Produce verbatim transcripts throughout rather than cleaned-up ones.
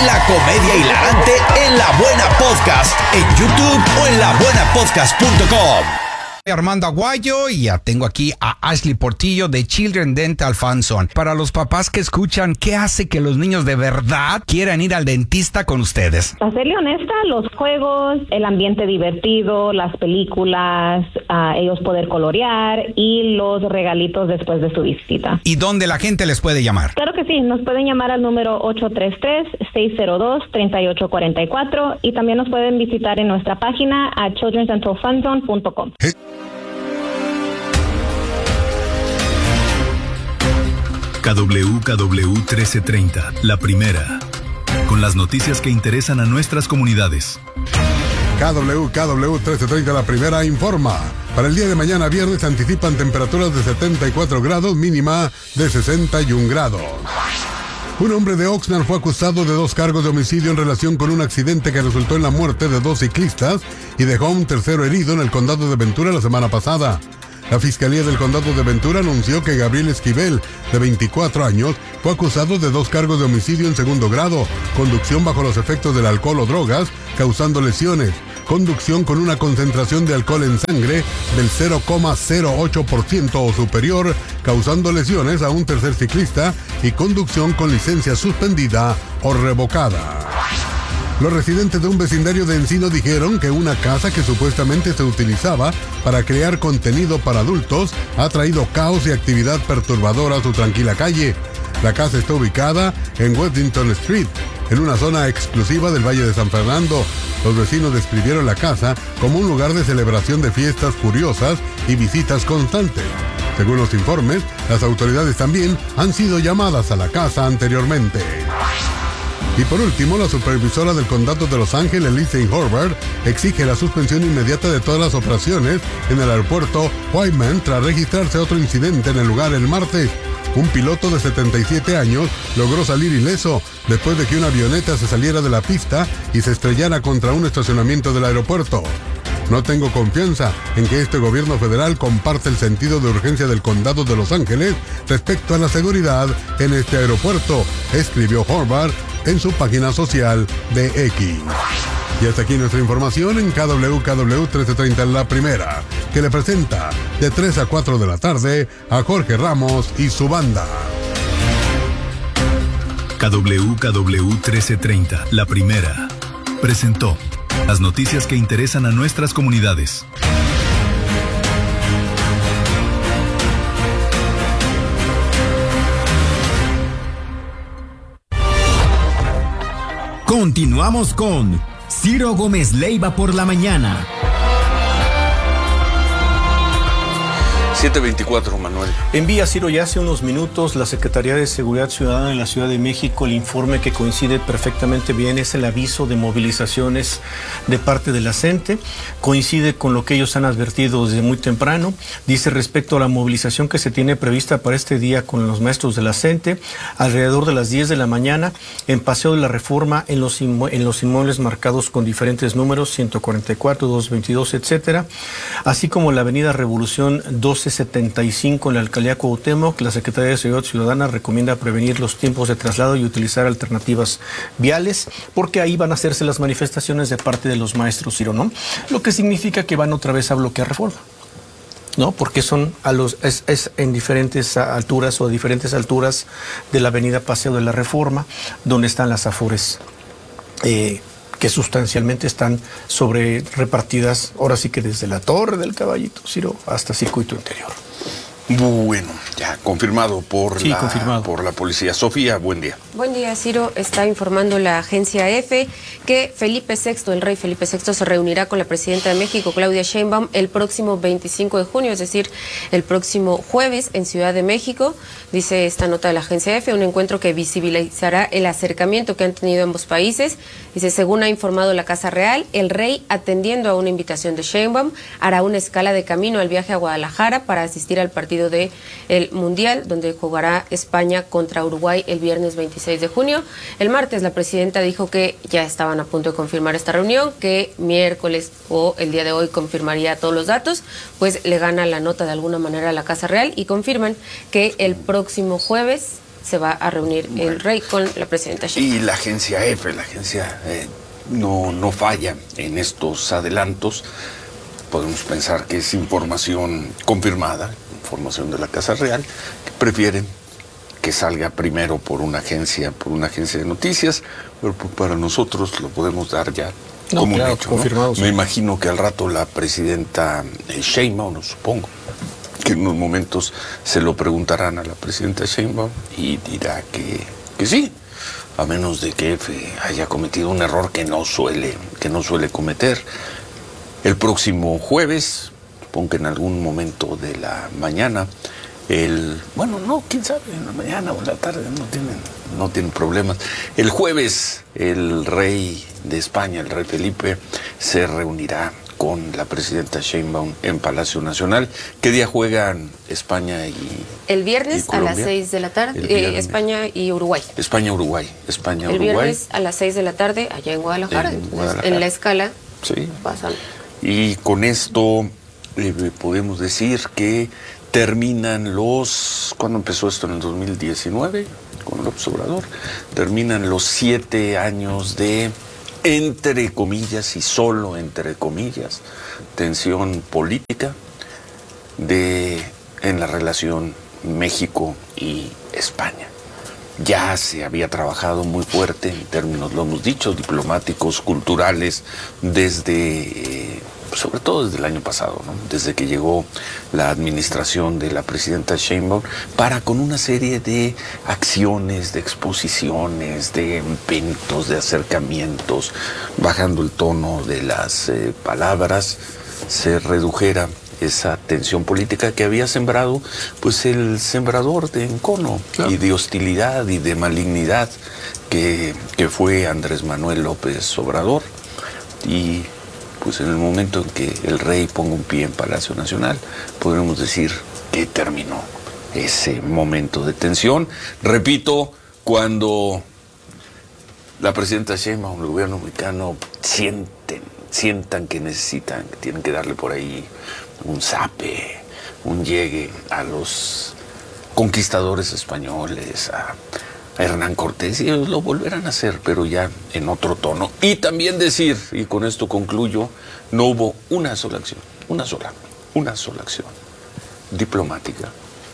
La comedia hilarante en La Buena Podcast, en YouTube o en la buena podcast punto com. Armando Aguayo y ya tengo aquí a Ashley Portillo de Children Dental Funson. Para los papás que escuchan, ¿qué hace que los niños de verdad quieran ir al dentista con ustedes? Para serle honesta, los juegos, el ambiente divertido, las películas, uh, ellos poder colorear y los regalitos después de su visita. ¿Y dónde la gente les puede llamar? Claro que sí, nos pueden llamar al número ocho tres tres, seis cero dos, tres ocho cuatro cuatro y también nos pueden visitar en nuestra página a children dental funson punto com. ¿Eh? K W K W trece treinta, la primera, con las noticias que interesan a nuestras comunidades. K W K W trece treinta, la primera, informa. Para el día de mañana viernes se anticipan temperaturas de setenta y cuatro grados, mínima de sesenta y un grados. Un hombre de Oxnard fue acusado de dos cargos de homicidio en relación con un accidente que resultó en la muerte de dos ciclistas y dejó a un tercero herido en el condado de Ventura la semana pasada. La Fiscalía del Condado de Ventura anunció que Gabriel Esquivel, de veinticuatro años, fue acusado de dos cargos de homicidio en segundo grado, conducción bajo los efectos del alcohol o drogas, causando lesiones, conducción con una concentración de alcohol en sangre del cero coma cero ocho por ciento o superior, causando lesiones a un tercer ciclista, y conducción con licencia suspendida o revocada. Los residentes de un vecindario de Encino dijeron que una casa que supuestamente se utilizaba para crear contenido para adultos ha traído caos y actividad perturbadora a su tranquila calle. La casa está ubicada en Washington Street, en una zona exclusiva del Valle de San Fernando. Los vecinos describieron la casa como un lugar de celebración de fiestas furiosas y visitas constantes. Según los informes, las autoridades también han sido llamadas a la casa anteriormente. Y por último, la supervisora del condado de Los Ángeles, Lindsay Horvath, exige la suspensión inmediata de todas las operaciones en el aeropuerto Whiteman tras registrarse otro incidente en el lugar el martes. Un piloto de setenta y siete años logró salir ileso después de que una avioneta se saliera de la pista y se estrellara contra un estacionamiento del aeropuerto. No tengo confianza en que este gobierno federal comparte el sentido de urgencia del condado de Los Ángeles respecto a la seguridad en este aeropuerto, escribió Horvath en su página social de X. Y hasta aquí nuestra información en K W K W trece treinta, la primera, que le presenta de tres a cuatro de la tarde a Jorge Ramos y su banda. K W K W trece treinta, la primera, presentó las noticias que interesan a nuestras comunidades. Continuamos con Ciro Gómez Leiva por la mañana. siete veinticuatro, Manuel. Envía, Ciro, ya hace unos minutos la Secretaría de Seguridad Ciudadana en la Ciudad de México el informe que coincide perfectamente bien, es el aviso de movilizaciones de parte de la CENTE, coincide con lo que ellos han advertido desde muy temprano. Dice respecto a la movilización que se tiene prevista para este día con los maestros de la CENTE, alrededor de las diez de la mañana, en Paseo de la Reforma, en los, inmue- en los inmuebles marcados con diferentes números, ciento cuarenta y cuatro, doscientos veintidós, etcétera, así como la Avenida Revolución doce setenta y cinco en la Alcaldía Cuauhtémoc. La Secretaría de Seguridad Ciudadana recomienda prevenir los tiempos de traslado y utilizar alternativas viales, porque ahí van a hacerse las manifestaciones de parte de los maestros, Ciro, ¿no? Lo que significa que van otra vez a bloquear Reforma, ¿no? Porque son a los es, es en diferentes alturas o a diferentes alturas de la Avenida Paseo de la Reforma, donde están las afores eh, que sustancialmente están sobre repartidas, ahora sí que desde la Torre del Caballito, Ciro, hasta Circuito Interior. Bueno, ya confirmado por, Sí, la, confirmado. por la policía. Sofía, buen día. Buen día, Ciro. Está informando la agencia EFE que Felipe sexto, el rey Felipe sexto, se reunirá con la presidenta de México, Claudia Sheinbaum, el próximo veinticinco de junio, es decir, el próximo jueves en Ciudad de México. Dice esta nota de la agencia EFE, un encuentro que visibilizará el acercamiento que han tenido ambos países. Dice, según ha informado la Casa Real, el rey, atendiendo a una invitación de Sheinbaum, hará una escala de camino al viaje a Guadalajara para asistir al partido de el Mundial, donde jugará España contra Uruguay el viernes veintiséis de junio. El martes la presidenta dijo que ya estaban a punto de confirmar esta reunión, que miércoles o el día de hoy confirmaría todos los datos, pues le gana la nota de alguna manera a la Casa Real y confirman que el próximo jueves se va a reunir bueno. el rey con la presidenta Sheinbaum. Y la agencia F, la agencia eh, no, no falla en estos adelantos. Podemos pensar que es información confirmada, información de la Casa Real, que prefieren que salga primero por una agencia, por una agencia de noticias, pero para nosotros lo podemos dar ya no, como claro, un hecho, confirmado. ¿no? Sí. Me imagino que al rato la presidenta Sheinbaum, no supongo, que en unos momentos se lo preguntarán a la presidenta Sheinbaum y dirá que, que sí, a menos de que F haya cometido un error que no suele, que no suele cometer. El próximo jueves, supongo que en algún momento de la mañana, el, bueno, no, quién sabe, en la mañana o en la tarde, no tienen, no tienen problemas. El jueves, el rey de España, el rey Felipe, se reunirá con la presidenta Sheinbaum en Palacio Nacional. ¿Qué día juegan España y El viernes y a las seis de la tarde, eh, España y Uruguay. España-Uruguay, España-Uruguay. El viernes a las seis de la tarde, allá en Guadalajara, en, Guadalajara. en la escala. Sí. Pasan. Y con esto eh, podemos decir que terminan los... ¿Cuándo empezó esto? En el dos mil diecinueve, con López Obrador. Terminan los siete años de, entre comillas, y solo entre comillas, tensión política de, en la relación México y España. Ya se había trabajado muy fuerte en términos, lo hemos dicho, diplomáticos, culturales, desde, eh, sobre todo desde el año pasado, ¿no? Desde que llegó la administración de la presidenta Sheinbaum, para con una serie de acciones, de exposiciones, de eventos, de acercamientos, bajando el tono de las eh, palabras, se redujera esa tensión política que había sembrado pues el sembrador de encono, claro, y de hostilidad y de malignidad que, que fue Andrés Manuel López Obrador. Y pues en el momento en que el rey ponga un pie en Palacio Nacional, podremos decir que terminó ese momento de tensión. Repito, cuando la presidenta Sheinbaum, el gobierno mexicano, sienten, sientan que necesitan, que tienen que darle por ahí un zape, un llegue a los conquistadores españoles, a, a Hernán Cortés, y ellos lo volverán a hacer, pero ya en otro tono. Y también decir, y con esto concluyo, no hubo una sola acción, una sola, una sola acción diplomática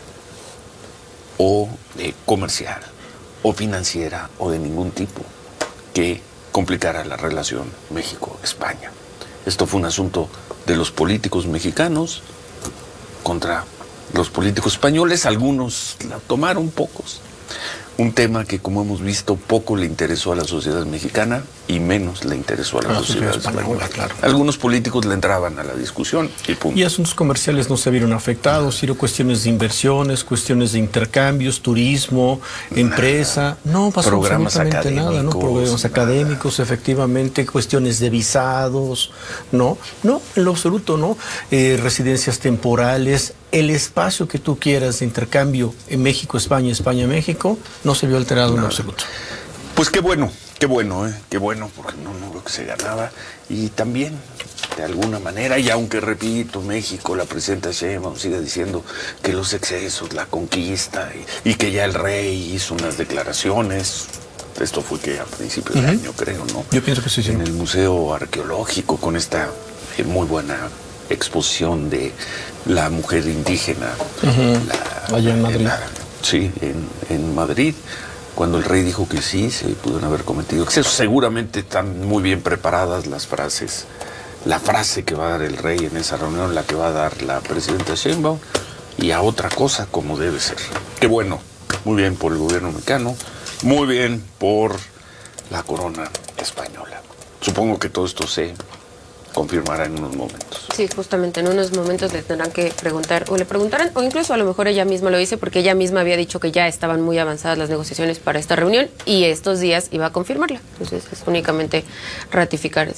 o eh, comercial o financiera o de ningún tipo que complicara la relación México-España. Esto fue un asunto de los políticos mexicanos contra los políticos españoles. Algunos la tomaron, pocos. Un tema que, como hemos visto, poco le interesó a la sociedad mexicana y menos le interesó a la, a la sociedad, sociedad española. Claro. Algunos políticos le entraban a la discusión y punto. Y asuntos comerciales no se vieron afectados, sino cuestiones de inversiones, cuestiones de intercambios, turismo, nada, empresa. No pasó programas absolutamente nada, ¿no? Programas nada. académicos, efectivamente, cuestiones de visados, ¿no? No, en lo absoluto, ¿no? Eh, residencias temporales. El espacio que tú quieras de intercambio en México, España, España, México, no se vio alterado no. en absoluto. Pues qué bueno, qué bueno, ¿eh? Qué bueno, porque no, no veo que se ganaba. Y también, de alguna manera, y aunque repito, México, la presidenta Sheinbaum sigue diciendo que los excesos, la conquista, y, y que ya el rey hizo unas declaraciones. Esto fue que a principios uh-huh. de año, creo, ¿no? Yo pienso que sí, sí. En el Museo Arqueológico, con esta eh, muy buena exposición de la mujer indígena, uh-huh. la, allá en Madrid. La, sí, en, en Madrid, cuando el rey dijo que sí, se pudieron haber cometido excesos. Seguramente están muy bien preparadas las frases, la frase que va a dar el rey en esa reunión, la que va a dar la presidenta Sheinbaum, y a otra cosa como debe ser. Qué bueno, muy bien por el gobierno mexicano, muy bien por la corona española. Supongo que todo esto se confirmará en unos momentos. Sí, justamente en unos momentos le tendrán que preguntar, o le preguntarán, o incluso a lo mejor ella misma lo dice, porque ella misma había dicho que ya estaban muy avanzadas las negociaciones para esta reunión y estos días iba a confirmarla. Entonces es únicamente ratificar ese,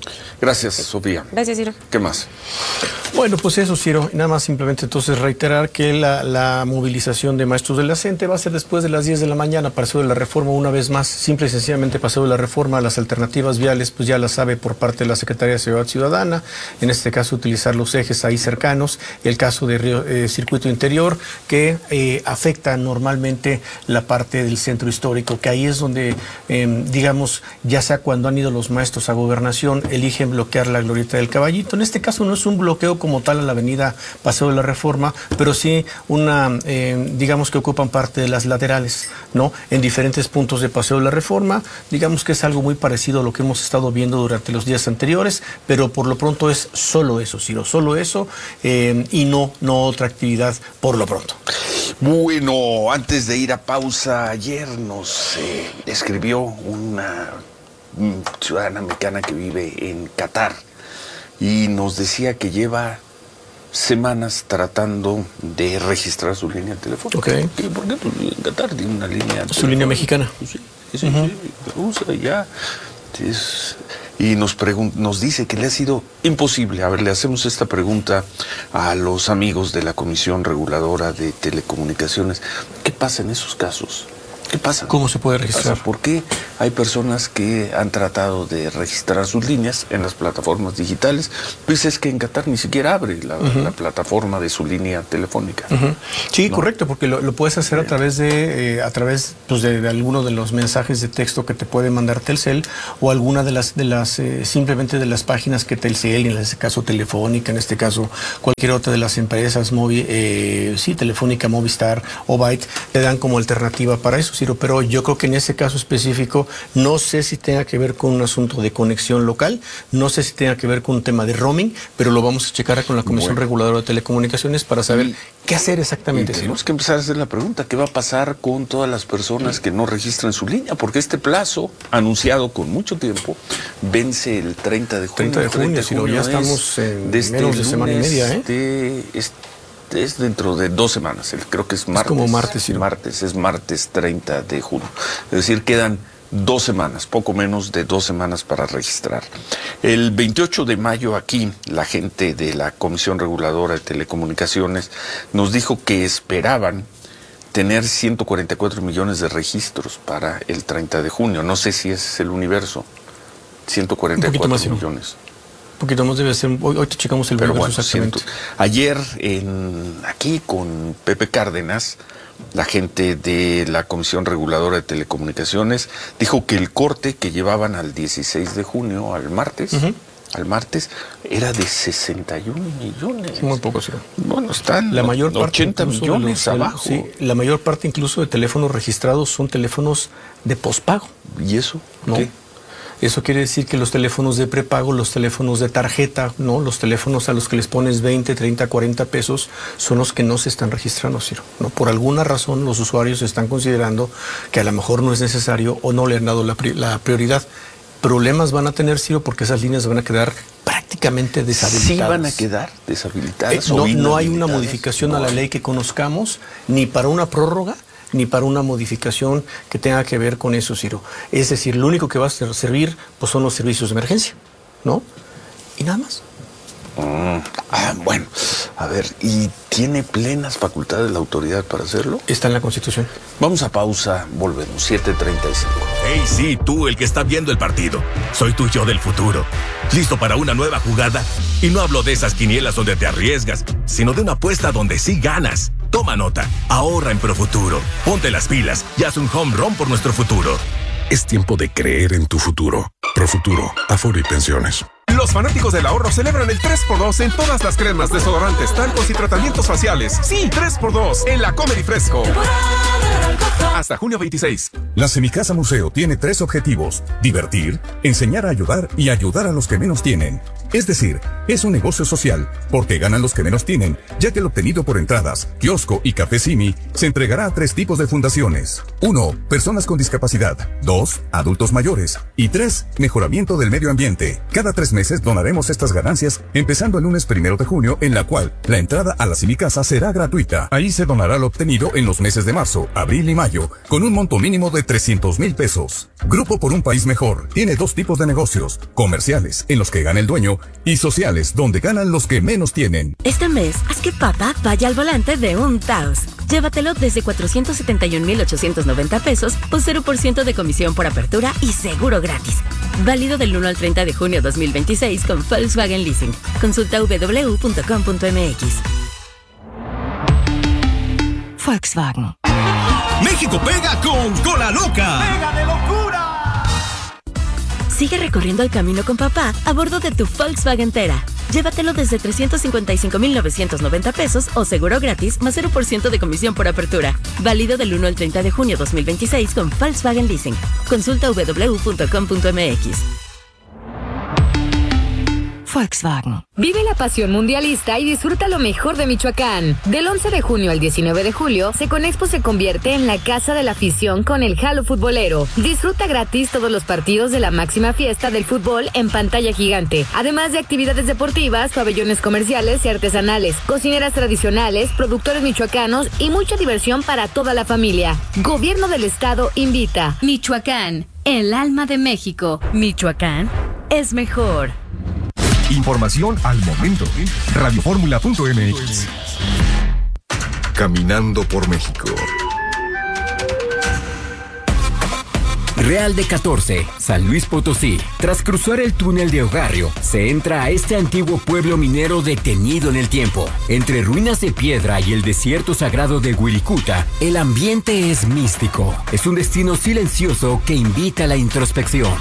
Gracias, Sofía. Gracias, Ciro. ¿Qué más? Bueno, pues eso, Ciro. Nada más simplemente entonces reiterar que la, la movilización de maestros de la CENTE va a ser después de las diez de la mañana, Paseo de la Reforma, una vez más, simple y sencillamente Paseo de la Reforma. Las alternativas viales, pues ya las sabe por parte de la Secretaría de Seguridad Ciudadana, en este caso utilizar los ejes ahí cercanos, el caso de Río, eh, Circuito Interior, que eh, afecta normalmente la parte del centro histórico, que ahí es donde, eh, digamos, ya sea cuando han ido los maestros a Gobernación, eligen bloquear la Glorieta del Caballito. En este caso no es un bloqueo como tal a la avenida Paseo de la Reforma, pero sí una, eh, digamos que ocupan parte de las laterales, ¿no? En diferentes puntos de Paseo de la Reforma, digamos que es algo muy parecido a lo que hemos estado viendo durante los días anteriores, pero por lo pronto es solo eso, Ciro, solo eso, eh, y no, no otra actividad por lo pronto. Bueno, antes de ir a pausa, ayer nos eh, escribió una ciudadana mexicana que vive en Qatar y nos decía que lleva semanas tratando de registrar su línea telefónica. Okay. ¿Por qué? Pues en Qatar tiene una línea su línea mexicana. Sí, sí, uh-huh. sí, usa ya. Es, y nos, pregun- nos dice que le ha sido imposible. A ver, le hacemos esta pregunta a los amigos de la Comisión Reguladora de Telecomunicaciones. ¿Qué pasa en esos casos? ¿Qué pasa? ¿Cómo se puede registrar? ¿Por qué hay personas que han tratado de registrar sus líneas en las plataformas digitales? Pues es que en Qatar ni siquiera abre la, uh-huh. la plataforma de su línea telefónica. Uh-huh. Sí, ¿no? Correcto, porque lo, lo puedes hacer a través de eh, a través pues, de, de alguno de los mensajes de texto que te puede mandar Telcel o alguna de las de las eh, simplemente de las páginas que Telcel, en este caso Telefónica, en este caso cualquier otra de las empresas móvil, eh, sí, Telefónica, Movistar o Byte, te dan como alternativa para eso. Pero yo creo que en ese caso específico no sé si tenga que ver con un asunto de conexión local, no sé si tenga que ver con un tema de roaming, pero lo vamos a checar con la Comisión bueno. Reguladora de Telecomunicaciones para saber y, qué hacer exactamente. Y tenemos ¿sí? que empezar a hacer la pregunta, ¿qué va a pasar con todas las personas que no registran su línea? Porque este plazo, anunciado con mucho tiempo, vence el treinta de junio. treinta de junio, si no, ya estamos en de este menos de semana y media, ¿eh? De este, Es dentro de dos semanas, creo que es martes. Es como martes, sí. Martes, es martes treinta de junio. Es decir, quedan dos semanas, poco menos de dos semanas para registrar. El veintiocho de mayo aquí, la gente de la Comisión Reguladora de Telecomunicaciones nos dijo que esperaban tener ciento cuarenta y cuatro millones de registros para el treinta de junio. No sé si ese es el universo. ciento cuarenta y cuatro millones. Un poquito más debe ser, hoy, hoy te checamos el Pero bueno, exactamente. Siento, ayer en, aquí con Pepe Cárdenas, la gente de la Comisión Reguladora de Telecomunicaciones dijo que el corte que llevaban al dieciséis de junio, al martes, uh-huh. al martes, era de sesenta y un millones. Muy poco, sí. Bueno, están la mayor parte ochenta millones los, abajo. Sí, la mayor parte incluso de teléfonos registrados son teléfonos de pospago. ¿Y eso? ¿No? ¿Qué? Eso quiere decir que los teléfonos de prepago, los teléfonos de tarjeta, ¿no? Los teléfonos a los que les pones veinte, treinta, cuarenta pesos son los que no se están registrando, Ciro, ¿no? Por alguna razón los usuarios están considerando que a lo mejor no es necesario o no le han dado la, pri- la prioridad. Problemas van a tener, Ciro, porque esas líneas van a quedar prácticamente deshabilitadas. Sí van a quedar deshabilitadas. Eh, no, no hay una modificación no. a la ley que conozcamos, ni para una prórroga, ni para una modificación que tenga que ver con eso, Ciro. Es decir, lo único que va a servir pues, son los servicios de emergencia, ¿no? Y nada más. Mm, ah, bueno, a ver, ¿y tiene plenas facultades la autoridad para hacerlo? Está en la Constitución. Vamos a pausa, volvemos, siete treinta y cinco. Hey, sí, tú, el que está viendo el partido. Soy tu yo del futuro. ¿Listo para una nueva jugada? Y no hablo de esas quinielas donde te arriesgas, sino de una apuesta donde sí ganas. Toma nota, ahorra en Profuturo. Ponte las pilas y haz un home run por nuestro futuro. Es tiempo de creer en tu futuro. Profuturo, Afore y Pensiones. Los fanáticos del ahorro celebran el tres por dos en todas las cremas, desodorantes, talcos y tratamientos faciales. Sí, tres por dos en la Comer y Fresco. Hasta junio veintiséis. La Semicasa Museo tiene tres objetivos: divertir, enseñar a ayudar y ayudar a los que menos tienen. Es decir, es un negocio social, porque ganan los que menos tienen, ya que el obtenido por entradas, kiosco y café Simi se entregará a tres tipos de fundaciones. Uno, personas con discapacidad. Dos, adultos mayores. Y tres, mejoramiento del medio ambiente. Cada tres meses meses donaremos estas ganancias, empezando el lunes primero de junio, en la cual la entrada a la Cinicasa será gratuita. Ahí se donará lo obtenido en los meses de marzo, abril y mayo, con un monto mínimo de trescientos mil pesos. Grupo por un País Mejor tiene dos tipos de negocios: comerciales, en los que gana el dueño, y sociales, donde ganan los que menos tienen. Este mes, haz que papá vaya al volante de un Taos. Llévatelo desde cuatrocientos setenta y un mil ochocientos noventa pesos o cero por ciento de comisión por apertura y seguro gratis. Válido del uno al treinta de junio dos mil veintiséis con Volkswagen Leasing. Consulta w w w punto com punto m x. Volkswagen. México pega con Cola Loca. ¡Pega de locura! Sigue recorriendo el camino con papá a bordo de tu Volkswagen Tera. Llévatelo desde trescientos cincuenta y cinco mil novecientos noventa pesos o seguro gratis más cero por ciento de comisión por apertura. Válido del uno al treinta de junio dos mil veintiséis con Volkswagen Leasing. Consulta w w w punto com punto m x. Volkswagen. Vive la pasión mundialista y disfruta lo mejor de Michoacán. Del once de junio al diecinueve de julio, Seconexpo se convierte en la casa de la afición con el Jalo Futbolero. Disfruta gratis todos los partidos de la máxima fiesta del fútbol en pantalla gigante, además de actividades deportivas, pabellones comerciales y artesanales, cocineras tradicionales, productores michoacanos y mucha diversión para toda la familia. Gobierno del Estado invita. Michoacán, el alma de México. Michoacán es mejor. Información al momento. radioformula punto m x. Caminando por México. Real de catorce, San Luis Potosí. Tras cruzar el túnel de Ogarrio, se entra a este antiguo pueblo minero detenido en el tiempo. Entre ruinas de piedra y el desierto sagrado de Wirikuta, el ambiente es místico. Es un destino silencioso que invita a la introspección.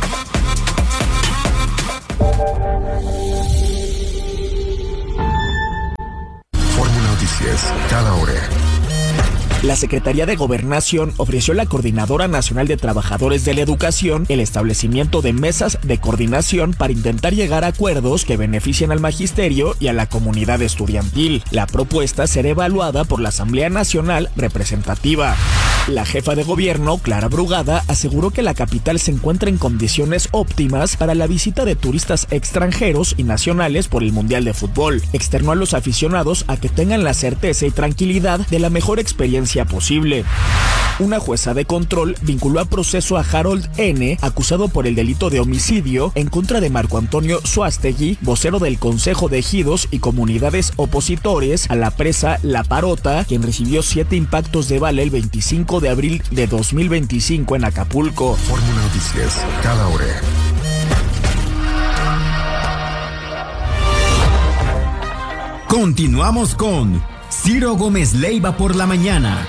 Cada hora. La Secretaría de Gobernación ofreció a la Coordinadora Nacional de Trabajadores de la Educación el establecimiento de mesas de coordinación para intentar llegar a acuerdos que beneficien al magisterio y a la comunidad estudiantil. La propuesta será evaluada por la Asamblea Nacional Representativa. La jefa de gobierno, Clara Brugada, aseguró que la capital se encuentra en condiciones óptimas para la visita de turistas extranjeros y nacionales por el Mundial de Fútbol. Externó a los aficionados a que tengan la certeza y tranquilidad de la mejor experiencia posible. Una jueza de control vinculó a proceso a Harold N., acusado por el delito de homicidio en contra de Marco Antonio Suástegui, vocero del Consejo de Ejidos y Comunidades Opositores a la presa La Parota, quien recibió siete impactos de bala el veinticinco de abril de dos mil veinticinco en Acapulco. Fórmula Noticias, cada hora. Continuamos con Ciro Gómez Leiva por la mañana.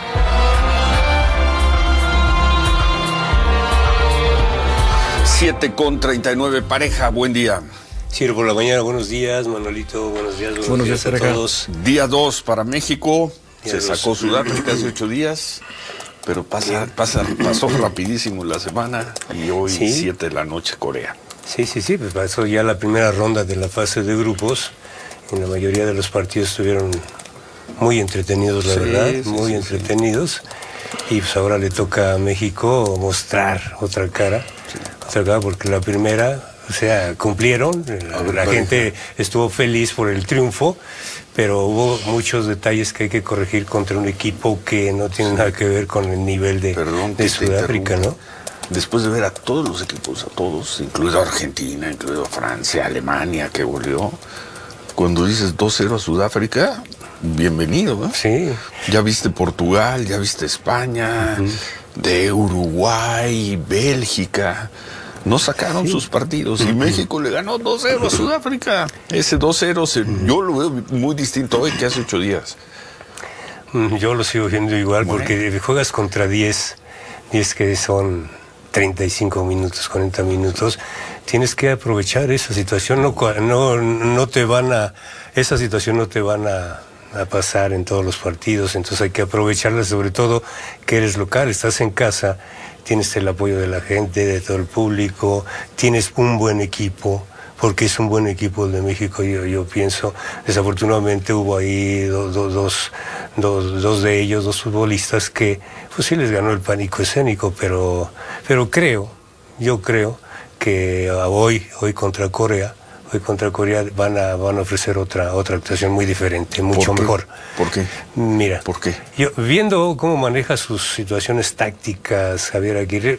siete con treinta y nueve, pareja, buen día. Ciro por la mañana, buenos días, Manolito, buenos días, buenos, buenos días, días a todos. Día dos para México, día se dos. sacó Sudáfrica hace ocho días, pero pasa, pasa, pasó rapidísimo la semana y hoy ¿Sí? siete de la noche Corea. Sí, sí, sí, pues pasó ya la primera ronda de la fase de grupos y la mayoría de los partidos estuvieron muy entretenidos, la sí, verdad, sí, muy sí, entretenidos. Sí. Y pues ahora le toca a México mostrar otra cara, sí. otra cara porque la primera, o sea, cumplieron, la, ver, la gente estuvo feliz por el triunfo, pero hubo muchos detalles que hay que corregir contra un equipo que no tiene sí. nada que ver con el nivel de, Perdón, de Sudáfrica, ¿no? Después de ver a todos los equipos, a todos, incluido Argentina, incluido Francia, Alemania, que goleó, cuando dices dos cero a Sudáfrica, bienvenido, ¿no? Sí. Ya viste Portugal, ya viste España, uh-huh. de Uruguay, Bélgica. No sacaron sí. sus partidos y uh-huh. México le ganó dos cero a Sudáfrica. Ese dos cero se, uh-huh. yo lo veo muy distinto hoy que hace ocho días. Yo lo sigo viendo igual bueno. porque juegas contra diez, diez que son treinta y cinco minutos, cuarenta minutos. Tienes que aprovechar esa situación, no, no, no te van a, esa situación no te van a, a pasar en todos los partidos, entonces hay que aprovecharla, sobre todo que eres local, estás en casa, tienes el apoyo de la gente, de todo el público, tienes un buen equipo, porque es un buen equipo el de México, yo, yo pienso. Desafortunadamente hubo ahí dos, dos, dos, dos, dos de ellos, dos futbolistas que pues sí les ganó el pánico escénico, pero, pero creo, yo creo que hoy, hoy contra Corea hoy contra Corea van a, van a ofrecer otra, otra actuación muy diferente, mucho ¿Por qué? mejor. ¿Por qué? Mira, ¿Por qué? Yo, viendo cómo maneja sus situaciones tácticas Javier Aguirre,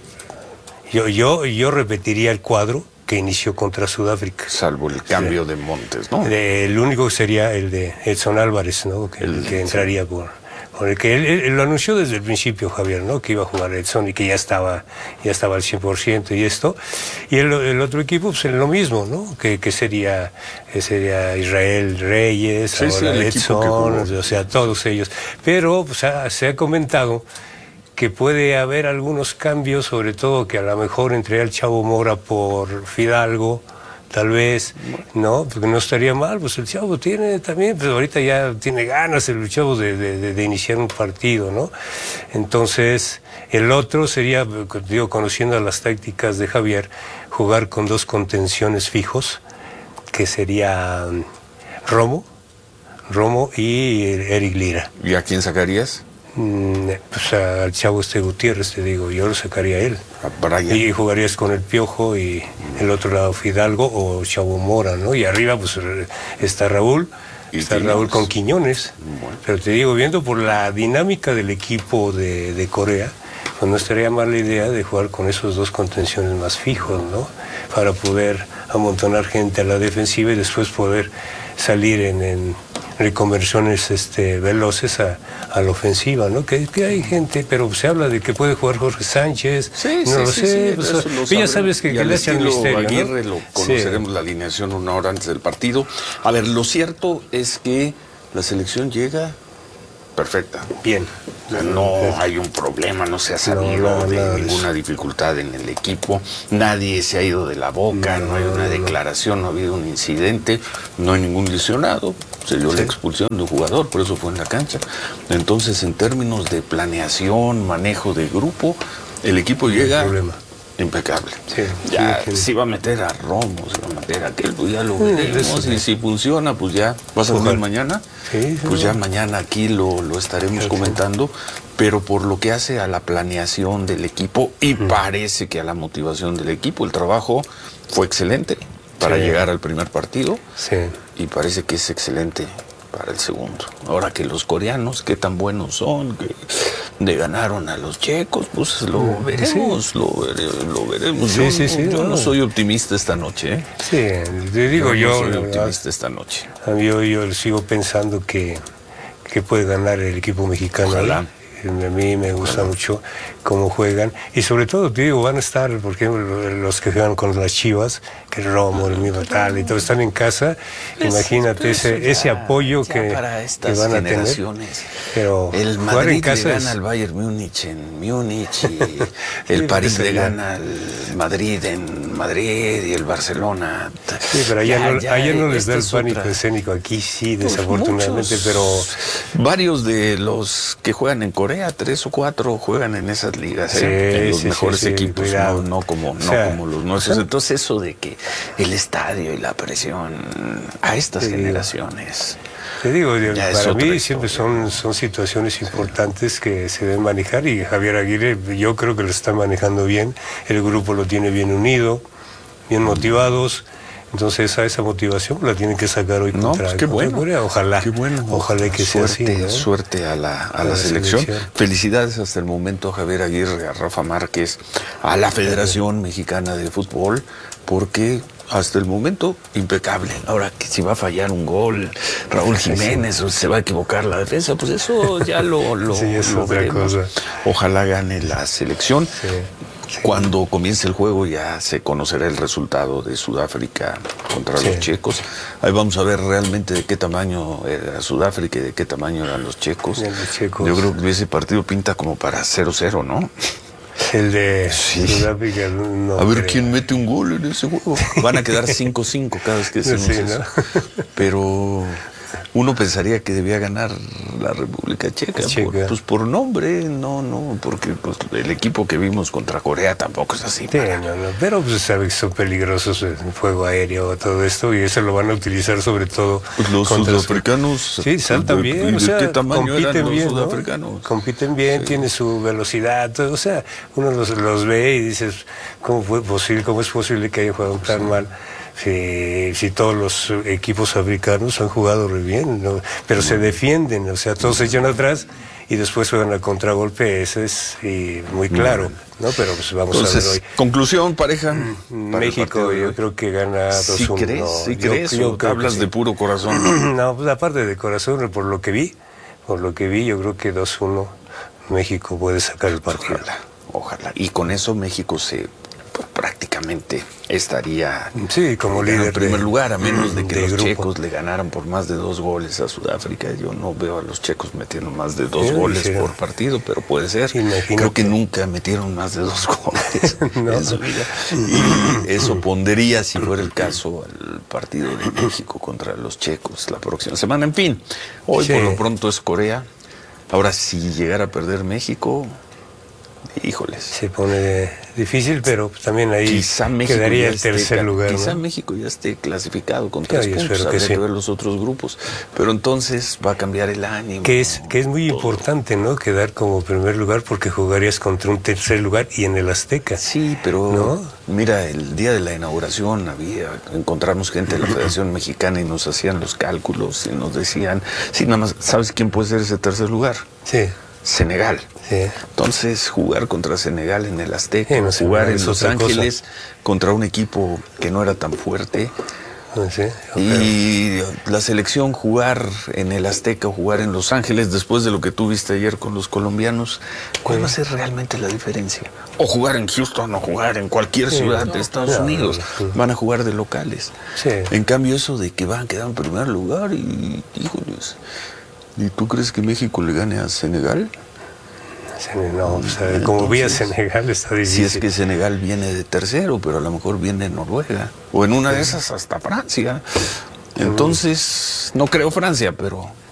yo, yo, yo repetiría el cuadro que inició contra Sudáfrica. Salvo el cambio sí. de Montes, ¿no? De, el único sería el de Edson Álvarez, ¿no? Que, el, que entraría sí. por... por el que él, él, él lo anunció desde el principio, Javier, ¿no? Que iba a jugar Edson y que ya estaba, ya estaba al cien por ciento y esto. Y el, el otro equipo, pues lo mismo, ¿no? Que, que sería, que sería Israel Reyes, sí, ahora sí, Edson, o sea, todos ellos. Pero pues, ha, se ha comentado que puede haber algunos cambios, sobre todo que a lo mejor entraría el Chavo Mora por Fidalgo, tal vez, ¿no? Porque no estaría mal, pues el Chavo tiene también, pues ahorita ya tiene ganas el Chavo de, de, de iniciar un partido, ¿no? Entonces, el otro sería, digo, conociendo las tácticas de Javier, jugar con dos contenciones fijos, que sería Romo, Romo y Eric Lira. ¿Y a quién sacarías? Pues al Chavo este Gutiérrez, te digo, yo lo sacaría a él. A y jugarías con el Piojo y el otro lado Fidalgo o Chavo Mora, ¿no? Y arriba pues está Raúl, ¿Y está Quiñones? Raúl con Quiñones. Bueno. Pero te digo, viendo por la dinámica del equipo de, de Corea, pues no estaría mal la idea de jugar con esos dos contenciones más fijos, ¿no? Para poder amontonar gente a la defensiva y después poder salir en... en reconversiones este, veloces a, a la ofensiva, ¿no? Que, que hay gente, pero se habla de que puede jugar Jorge Sánchez, sí, no sí, lo sí, sé, sí, pues, eso lo ya sabes que, que le hacen misterio, Aguirre, ¿no? Lo conoceremos sí. la alineación una hora antes del partido. A ver, lo cierto es que la selección llega perfecta. Bien. O sea, no hay un problema, no se ha sabido no, no, de no, ninguna dificultad en el equipo, nadie se ha ido de la boca, no, no hay una declaración, no ha habido un incidente, no hay ningún lesionado, se dio sí. la expulsión de un jugador, por eso fue en la cancha. Entonces, en términos de planeación, manejo de grupo, el equipo llega impecable. Sí, ya sí, sí. se va a meter a Romo, se va a meter a aquel, pues ya lo veremos, sí, y si funciona, pues ya, ¿vas a venir mañana? Sí, sí, pues ya sí. mañana aquí lo, lo estaremos sí, comentando, pero por lo que hace a la planeación del equipo y mm. parece que a la motivación del equipo, el trabajo fue excelente para sí. llegar al primer partido sí. y parece que es excelente para el segundo. Ahora que los coreanos, qué tan buenos son, que le ganaron a los checos, pues lo veremos, sí. lo, vere, lo veremos. Sí, yo sí, sí, yo no. no soy optimista esta noche. ¿eh? Sí, te digo yo. yo no soy yo, optimista esta noche. Yo, yo sigo pensando que, que puede ganar el equipo mexicano. Ojalá. ¿eh? A mí me gusta Ojalá. mucho cómo juegan y sobre todo te digo, van a estar, por ejemplo, los que juegan con las Chivas, que Romo, el mismo tal y todo, están en casa, pues, imagínate pues ese, ya, ese apoyo que, que van a tener. Pero el Madrid le gana es... al Bayern Múnich en Múnich y el sí, París le gana al Madrid en Madrid y el Barcelona. Sí, pero allá ya, no, ya, allá no les da el pánico otra... escénico, aquí sí, pues desafortunadamente, muchos, pero... Varios de los que juegan en Corea, tres o cuatro juegan en esas ligas, ¿eh? sí, en los sí, mejores sí, equipos, sí, no, no, como, no sea, como los nuestros. O sea, entonces eso de que el estadio y la presión a estas sí, generaciones... Te digo, para mí siempre son, son situaciones importantes sí. que se deben manejar y Javier Aguirre yo creo que lo está manejando bien, el grupo lo tiene bien unido, bien motivados. Entonces a esa motivación la tienen que sacar hoy no, contra, pues qué contra bueno, Corea. Ojalá, qué bueno. ojalá que suerte, sea así, ¿no? Suerte a la, a, a la, la selección. selección. Felicidades hasta el momento a Javier Aguirre, a Rafa Márquez, a la Federación Mexicana de Fútbol, porque hasta el momento impecable. Ahora que si va a fallar un gol Raúl Jiménez o se va a equivocar la defensa, pues eso ya lo, lo, sí, es lo otra veremos. Cosa. Ojalá gane la selección. Sí. Sí. Cuando comience el juego ya se conocerá el resultado de Sudáfrica contra sí. los checos. Ahí vamos a ver realmente de qué tamaño era Sudáfrica y de qué tamaño eran los checos. Los checos. Yo creo que ese partido pinta como para cero cero, ¿no? El de sí. Sudáfrica no A ver creo. quién mete un gol en ese juego. Van a quedar cinco cinco cada vez que decimos sí, eso. ¿no? Pero uno pensaría que debía ganar la República Checa, Checa. Por, pues por nombre, no, no, porque pues, el equipo que vimos contra Corea tampoco es así. Sí, no, no, pero pues sabe que son peligrosos el fuego aéreo, todo esto, y eso lo van a utilizar sobre todo. Pues los sudafricanos. Los... Sí, saltan bien, ¿de, o sea, qué tamaño compiten eran los bien, sudafricanos? ¿no? Compiten bien, sí. Tienen su velocidad, todo, o sea, uno los, los ve y dices, ¿cómo fue posible, cómo es posible que hayan jugado tan sí. mal? si, si todos los equipos africanos han jugado muy bien, ¿no? Pero se defienden, o sea, todos se echan atrás y después juegan al contragolpe, eso es y muy claro, ¿no? Pero pues vamos Entonces, a ver hoy. Conclusión, pareja. México yo creo que gana dos uno. ¿Sí crees? ¿Sí yo, crees? Yo ¿O creo hablas que sí. de puro corazón? No, pues aparte de corazón, por lo que vi, por lo que vi, yo creo que dos uno México puede sacar el partido. Ojalá, ojalá. Y con eso México se pues, prácticamente estaría sí, como líder en primer de, lugar, a menos de que de los grupo. checos le ganaran por más de dos goles a Sudáfrica. Yo no veo a los checos metiendo más de dos Sí, goles hicieron. por partido, pero puede ser. Imagínate. Creo que nunca metieron más de dos goles No. en su vida. Y eso pondría, si fuera el caso, al partido de México contra los checos la próxima semana. En fin, hoy Sí. por lo pronto es Corea. Ahora, si llegara a perder México, híjoles. Se pone difícil, pero también ahí Quizá México quedaría ya el esté, tercer lugar. Quizá ¿no? México ya esté clasificado con Yo tres puntos. espero que Habría sí. que ver los otros grupos. Pero entonces va a cambiar el ánimo. Que es, que es muy importante, ¿no? Quedar como primer lugar porque jugarías contra un tercer lugar y en el Azteca. Sí, pero ¿no? mira, el día de la inauguración había, encontramos gente de la Federación Mexicana y nos hacían los cálculos y nos decían, sí, nada más, ¿sabes quién puede ser ese tercer lugar? Sí. Senegal. Sí. Entonces, jugar contra Senegal en el Azteca, Sí, no sé, jugar es en Los otra Ángeles contra un equipo que no era tan fuerte. Sí, y la selección jugar en el Azteca o jugar en Los Ángeles después de lo que tú viste ayer con los colombianos, ¿cuál va a ser realmente la diferencia? O jugar en Houston o jugar en cualquier Sí, ciudad no, de Estados no, Unidos, no, no. van a jugar de locales. Sí. En cambio eso de que van a quedar en primer lugar y híjoles, ¿y tú crees que México le gane a Senegal? No, o sea, como vi a Senegal está difícil. Si es que Senegal viene de tercero, pero a lo mejor viene Noruega. O en una de esas hasta Francia. Entonces, no creo Francia, pero